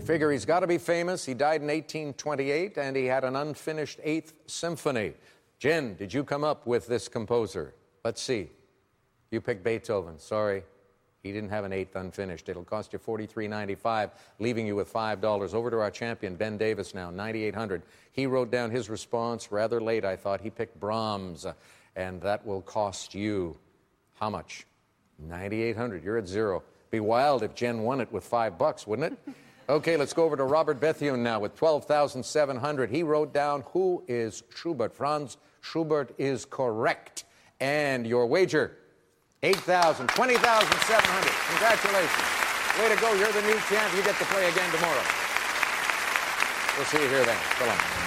figure he's got to be famous. He died in 1828, and he had an unfinished 8th symphony. Jen, did you come up with this composer? Let's see. You picked Beethoven. Sorry, he didn't have an 8th unfinished. It'll cost you $43.95, leaving you with $5. Over to our champion, Ben Davis now, 9,800. He wrote down his response rather late, I thought. He picked Brahms, and that will cost you how much? 9,800. You're at zero. Be wild if Jen won it with $5, wouldn't it? Okay, let's go over to Robert Bethune now with 12,700. He wrote down, who is Schubert? Franz Schubert is correct. And your wager, 8,000, 20,700. Congratulations. Way to go. You're the new champ. You get to play again tomorrow. We'll see you here then. So long.